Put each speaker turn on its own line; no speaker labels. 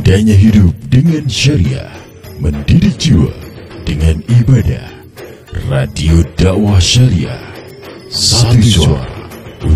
Indahnya hidup dengan syariah, mendidik jiwa dengan ibadah. Radio Dakwah Syariah, satu suara